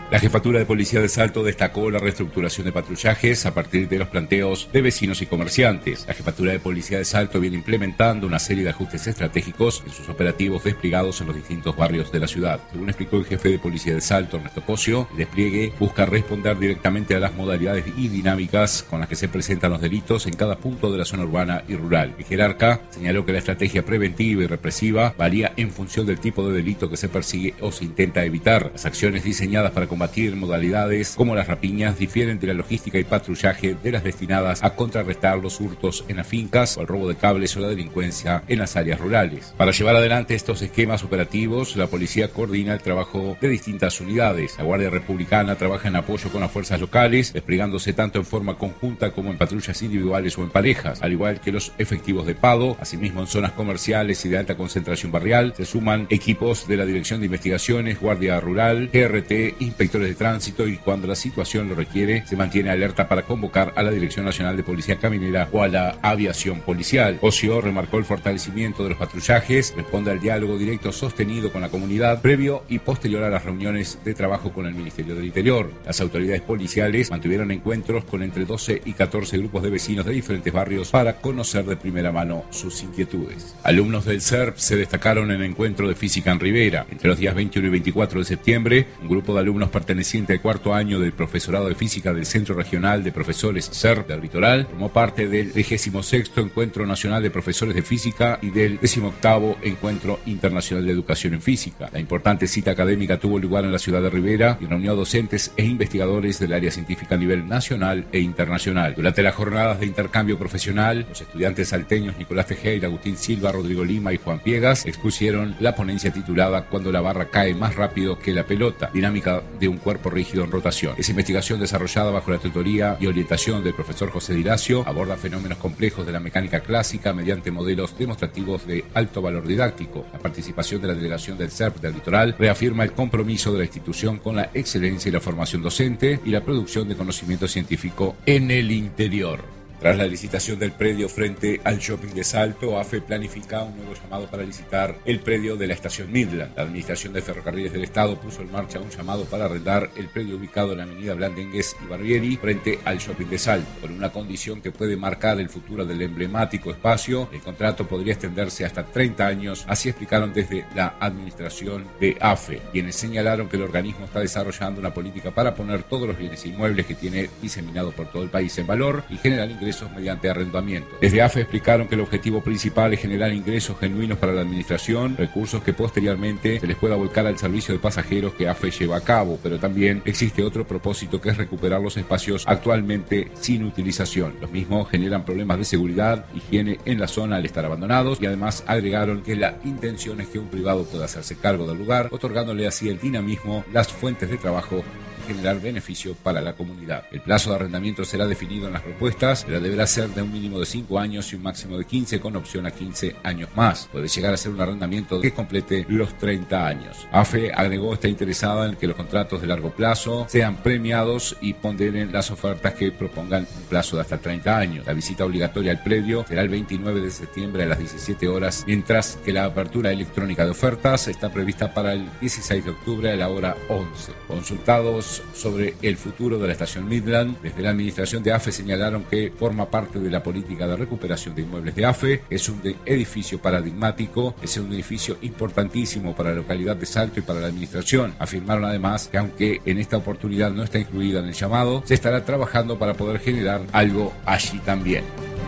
La Jefatura de Policía de Salto destacó la reestructuración de patrullajes a partir de los planteos de vecinos y comerciantes. La Jefatura de Policía de Salto viene implementando una serie de ajustes estratégicos en sus operativos desplegados en los distintos barrios de la ciudad. Según explicó el jefe de Policía de Salto, Ernesto Cosio, el despliegue busca responder directamente a las modalidades y dinámicas con las que se presentan los delitos en cada punto de la zona urbana y rural. El jerarca señaló que la estrategia preventiva y represiva varía en función del tipo de delito que se persigue o se intenta evitar. Las acciones diseñadas para combatir modalidades como las rapiñas difieren de la logística y patrullaje de las destinadas a contrarrestar los hurtos en las fincas o el robo de cables o la delincuencia en las áreas rurales. Para llevar adelante estos esquemas operativos, la policía coordina el trabajo de distintas unidades. La Guardia Republicana trabaja en apoyo con las fuerzas locales, desplegándose tanto en forma conjunta como en patrullas individuales o en parejas, al igual que los efectivos de PADO. Asimismo, en zonas comerciales y de alta concentración barrial se suman equipos de la Dirección de Investigaciones, Guardia Rural, GRT, inspectores de tránsito, y cuando la situación lo requiere se mantiene alerta para convocar a la Dirección Nacional de Policía Caminera o a la aviación policial. Ocio remarcó el fortalecimiento de los patrullajes, responde al diálogo directo sostenido con la comunidad previo y posterior a las reuniones de trabajo con el Ministerio del Interior. Las autoridades policiales mantuvieron encuentros con entre 12 y 14 grupos de vecinos de diferentes barrios para conocer de primera mano sus inquietudes. Alumnos del CERP se destacaron en el encuentro de física en Rivera. Entre los días 21 y 24 de septiembre, un grupo de alumnos perteneciente al cuarto año del profesorado de física del Centro Regional de Profesores CERP del Litoral formó parte del 36º Encuentro Nacional de Profesores de Física y del 18º Encuentro Internacional de Educación en Física. La importante cita académica tuvo lugar en la ciudad de Rivera y reunió a docentes e investigadores del área científica a nivel nacional e internacional. Durante las jornadas de intercambio profesional, los estudiantes salteños Nicolás Tejera, Agustín Silva, Rodrigo Lima y Juan Piegas expusieron la ponencia titulada "Cuando la barra cae más rápido que la pelota, dinámica de un cuerpo rígido en rotación". Esa investigación, desarrollada bajo la tutoría y orientación del profesor José Diracio, aborda fenómenos complejos de la mecánica clásica mediante modelos demostrativos de alto valor didáctico. La participación de la delegación del CERP del Litoral reafirma el compromiso de la institución con la excelencia y la formación docente y la producción de conocimiento científico en el interior. Tras la licitación del predio frente al shopping de Salto, AFE planifica un nuevo llamado para licitar el predio de la estación Midland. La Administración de Ferrocarriles del Estado puso en marcha un llamado para arrendar el predio ubicado en la avenida Blandengues y Barbieri frente al shopping de Salto. Con una condición que puede marcar el futuro del emblemático espacio, el contrato podría extenderse hasta 30 años, así explicaron desde la Administración de AFE, quienes señalaron que el organismo está desarrollando una política para poner todos los bienes inmuebles que tiene diseminados por todo el país en valor y generar ingresos mediante arrendamiento. Desde AFE explicaron que el objetivo principal es generar ingresos genuinos para la administración, recursos que posteriormente se les pueda volcar al servicio de pasajeros que AFE lleva a cabo, pero también existe otro propósito, que es recuperar los espacios actualmente sin utilización. Los mismos generan problemas de seguridad, higiene en la zona al estar abandonados, y además agregaron que la intención es que un privado pueda hacerse cargo del lugar, otorgándole así el dinamismo, las fuentes de trabajo, generar beneficio para la comunidad. El plazo de arrendamiento será definido en las propuestas, pero deberá ser de un mínimo de 5 años y un máximo de 15, con opción a 15 años más. Puede llegar a ser un arrendamiento que complete los 30 años. AFE agregó está interesada en que los contratos de largo plazo sean premiados y ponderen las ofertas que propongan un plazo de hasta 30 años. La visita obligatoria al predio será el 29 de septiembre a las 17 horas, mientras que la apertura electrónica de ofertas está prevista para el 16 de octubre a la hora 11. Consultados sobre el futuro de la estación Midland, desde la administración de AFE señalaron que forma parte de la política de recuperación de inmuebles de AFE. Es un edificio paradigmático, es un edificio importantísimo para la localidad de Salto y para la administración. Afirmaron además que aunque en esta oportunidad no está incluida en el llamado, se estará trabajando para poder generar algo allí también.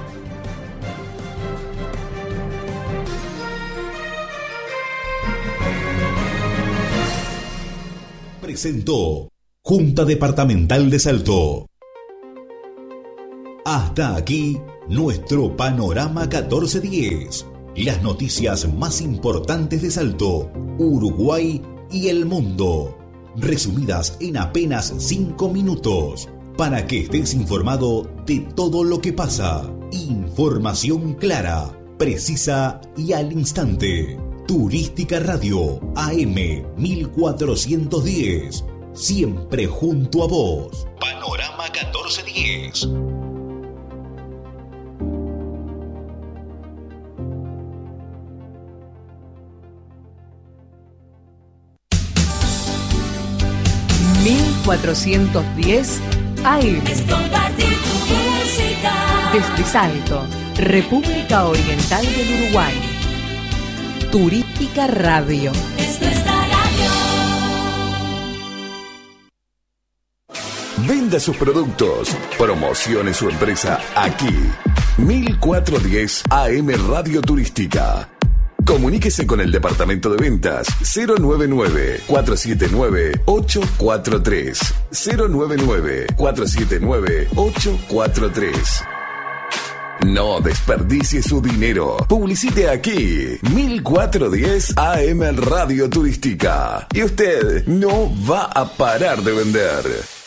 Presentó Junta Departamental de Salto. Hasta aquí nuestro Panorama 1410. Las noticias más importantes de Salto, Uruguay y el mundo, resumidas en apenas 5 minutos, para que estés informado de todo lo que pasa. Información clara, precisa y al instante. Turística Radio AM 1410. Siempre junto a vos. Panorama 1410. 1410 AM. Es compartir tu música. Desde Salto, República Oriental del Uruguay. Turística Radio. Es nuestra radio. Venda sus productos, promocione su empresa aquí. 1410 AM Radio Turística. Comuníquese con el departamento de ventas 099-479-843. 099-479-843. No desperdicie su dinero. Publicite aquí. 1410 AM Radio Turística. Y usted no va a parar de vender.